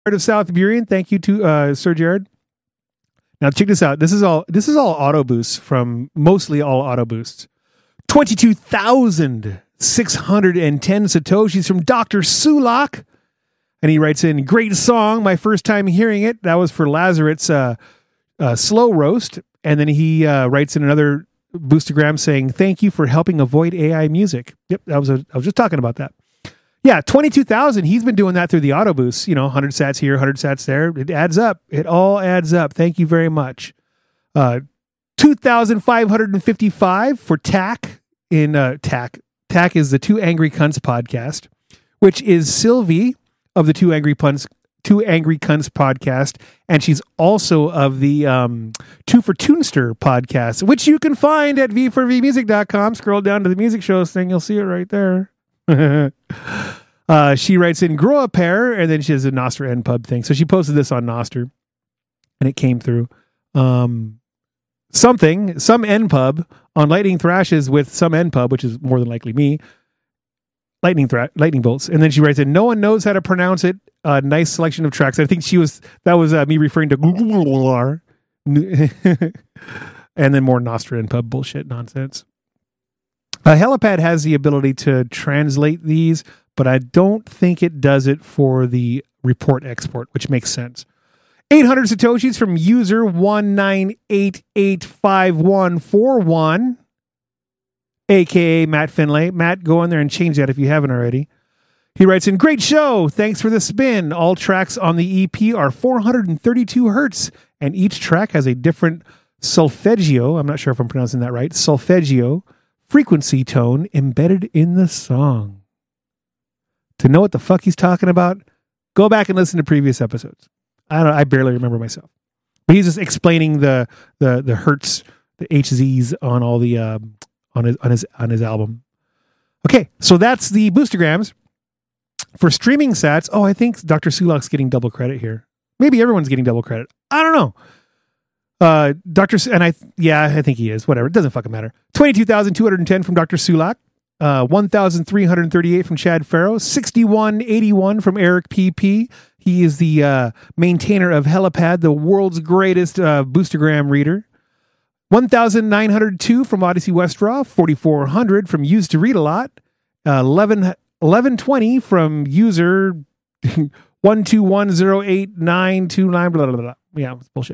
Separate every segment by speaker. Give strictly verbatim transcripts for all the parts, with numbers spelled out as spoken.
Speaker 1: of South Burien. Thank you to uh, Sir Jared. Now check this out. This is all this is all auto boosts from mostly all auto boosts. twenty-two thousand six hundred ten Satoshis from Doctor Sulak. And he writes in, great song. My first time hearing it. That was for Lazaret's uh, uh, slow roast. And then he uh, writes in another boostergram saying, thank you for helping avoid A I music. Yep, that was a, I was just talking about that. Yeah, twenty-two thousand. He's been doing that through the auto boost. You know, one hundred sats here, one hundred sats there. It adds up. It all adds up. Thank you very much. Uh, two thousand five hundred fifty-five for T A C in uh, T A C. T A C is the Two Angry Cunts podcast, which is Sylvie of the Two Angry Punts, Two Angry Cunts podcast, and she's also of the um, Two for Tunester podcast, which you can find at v four v music dot com. Scroll down to the music shows thing, you'll see it right there. uh, she writes in grow a pair, and then she has a Noster N Pub thing. So she posted this on Noster, and it came through. Um, something, some N Pub on Lightning Thrashes with some N Pub, which is more than likely me. Lightning thra- lightning bolts. And then she writes in, no one knows how to pronounce it. A uh, nice selection of tracks. I think she was, that was uh, me referring to Google. And then more Nostra and pub bullshit nonsense. Uh, Helipad has the ability to translate these, but I don't think it does it for the report export, which makes sense. eight hundred Satoshis from user one nine eight eight five one four one, a k a. Matt Finlay. Matt, go in there and change that if you haven't already. He writes in, great show. Thanks for the spin. All tracks on the E P are four hundred thirty-two hertz, and each track has a different solfeggio. I'm not sure if I'm pronouncing that right. Solfeggio frequency tone embedded in the song. To know what the fuck he's talking about, go back and listen to previous episodes. I don't. I barely remember myself, but he's just explaining the the the hertz, the H Zs on all the um, on his on his on his album. Okay, so that's the boostergrams. For streaming sats, oh, I think Doctor Sulak's getting double credit here. Maybe everyone's getting double credit. I don't know. Uh, Doctor and I, yeah, I think he is. Whatever, it doesn't fucking matter. Twenty-two thousand two hundred ten from Doctor Sulak. Uh, one thousand three hundred thirty-eight from Chad Farrow. Sixty-one eighty-one from Eric P P. He is the uh, maintainer of Helipad, the world's greatest uh, boostergram reader. one thousand nine hundred two from Odyssey Westraw. forty-four hundred from Used to Read a Lot. Uh, eleven. eleven twenty from user one two one zero eight nine two nine, blah, blah, blah. Yeah, it's bullshit.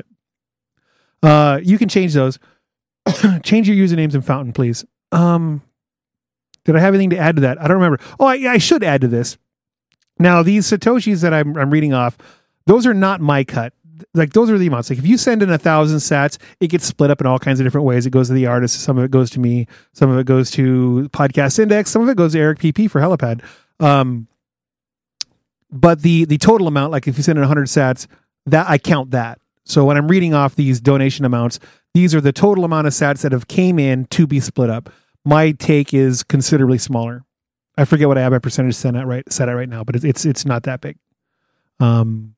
Speaker 1: Uh, you can change those. Change your usernames in Fountain, please. Um, did I have anything to add to that? I don't remember. Oh, I, I should add to this. Now, these Satoshis that I'm, I'm reading off, those are not my cut. Like, those are the amounts. Like, if you send in a thousand sats, it gets split up in all kinds of different ways. It goes to the artist. Some of it goes to me. Some of it goes to Podcast Index. Some of it goes to Eric P P for Helipad. Um, but the the total amount, like if you send in one hundred sats, that I count that. So when I'm reading off these donation amounts, these are the total amount of sats that have came in to be split up. My take is considerably smaller. I forget what I have my percentage set at right set at right now, but it's it's it's not that big. Um.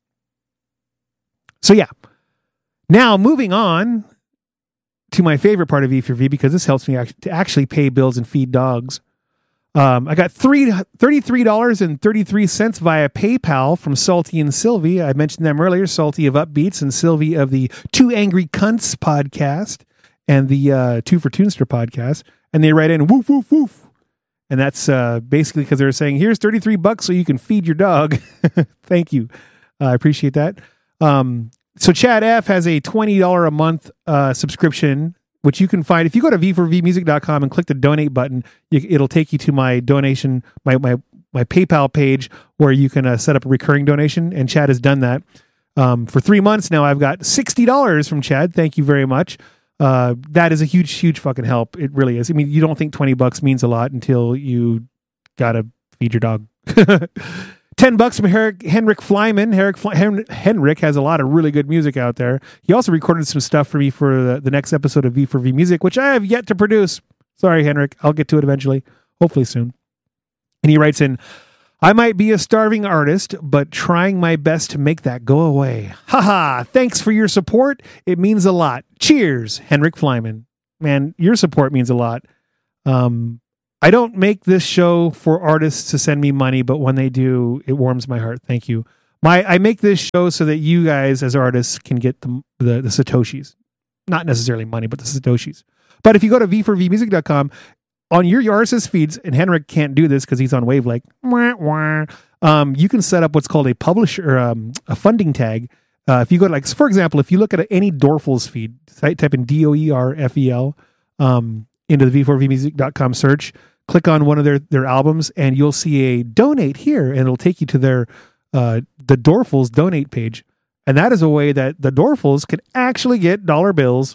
Speaker 1: So yeah, now moving on to my favorite part of V four V, because this helps me act- to actually pay bills and feed dogs. Um, I got three, thirty-three dollars and thirty-three cents via PayPal from Salty and Sylvie. I mentioned them earlier, Salty of Upbeats and Sylvie of the Two Angry Cunts podcast and the uh, Two for Tunester podcast. And they write in, woof, woof, woof. And that's uh, basically because they're saying, here's thirty-three bucks so you can feed your dog. Thank you. Uh, I appreciate that. Um, so Chad F has a twenty dollars a month, uh, subscription, which you can find if you go to v four v music dot com and click the donate button, you, it'll take you to my donation, my, my, my PayPal page where you can uh, set up a recurring donation. And Chad has done that, um, for three months now. I've got sixty dollars from Chad. Thank you very much. Uh, that is a huge, huge fucking help. It really is. I mean, you don't think twenty bucks means a lot until you gotta feed your dog. ten bucks from Herrick, Henrik Flyman. Herrick Fly, Hen, Henrik has a lot of really good music out there. He also recorded some stuff for me for the, the next episode of V four V Music, which I have yet to produce. Sorry, Henrik. I'll get to it eventually. Hopefully soon. And he writes in, I might be a starving artist, but trying my best to make that go away. Haha. Thanks for your support. It means a lot. Cheers, Henrik Flyman. Man, your support means a lot. Um, I don't make this show for artists to send me money, but when they do, it warms my heart. Thank you. My I make this show so that you guys as artists can get the the, the Satoshis. Not necessarily money, but the Satoshis. But if you go to v four v music dot com, on your, your R S S feeds, and Henrik can't do this because he's on Wavelake, wah, wah, um, you can set up what's called a publisher, um, a funding tag. Uh, if you go to, like, for example, if you look at any Dorfels feed, type in D O E R F E L um, into the v four v music dot com search, click on one of their, their albums, and you'll see a donate here, and it'll take you to their uh, the Dorfels donate page. And that is a way that the Dorfels can actually get dollar bills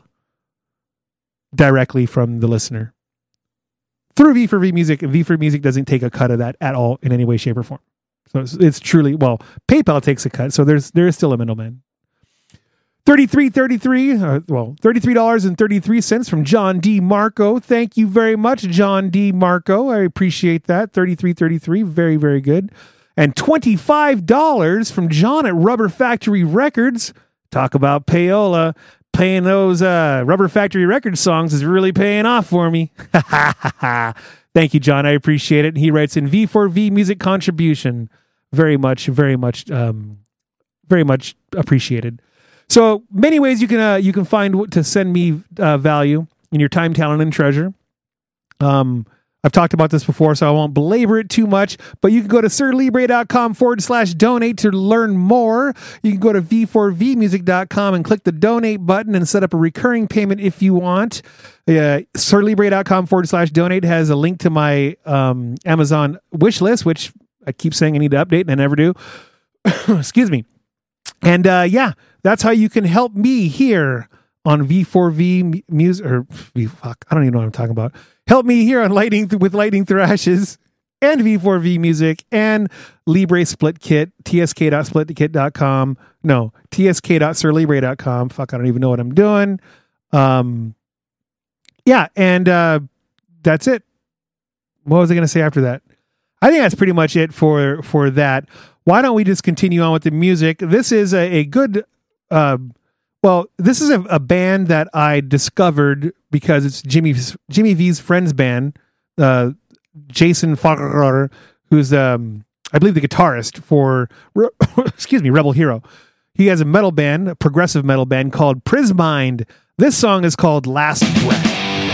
Speaker 1: directly from the listener through V four V Music. V four V Music doesn't take a cut of that at all in any way, shape, or form. So it's, it's truly, well, PayPal takes a cut, so there's there is still a middleman. thirty-three thirty-three, uh, well, thirty-three dollars and thirty-three cents from John D. Marco. Thank you very much, John D. Marco. I appreciate that. thirty-three thirty-three, very, very good. And twenty-five dollars from John at Rubber Factory Records. Talk about payola. Paying those uh, Rubber Factory Records songs is really paying off for me. Thank you, John. I appreciate it. He writes in V four V Music Contribution. Very much, very much, um, very much appreciated. So many ways you can uh, you can find to send me uh, value in your time, talent, and treasure. Um, I've talked about this before, so I won't belabor it too much, but you can go to sirlibre.com forward slash donate to learn more. You can go to v four v music dot com and click the donate button and set up a recurring payment if you want. Uh, sirlibre.com forward slash donate has a link to my um, Amazon wish list, which I keep saying I need to update and I never do. Excuse me. And uh, yeah, that's how you can help me here on V four V Music, or v, fuck, I don't even know what I'm talking about. Help me here on Lightning th- with Lightning Thrashes and V four V Music and Libre Split Kit, t s k dot split kit dot com. No, t s k dot sir libre dot com. Fuck, I don't even know what I'm doing. Um, yeah, and uh, that's it. What was I going to say after that? I think that's pretty much it for, for that. Why don't we just continue on with the music? This is a, a good... Uh, Well, this is a, a band that I discovered because it's Jimmy Jimmy V's friend's band, uh, Jason Farrar, who's um, I believe the guitarist for excuse me Rebel Hero. He has a metal band, a progressive metal band called Prismind. This song is called Last Breath.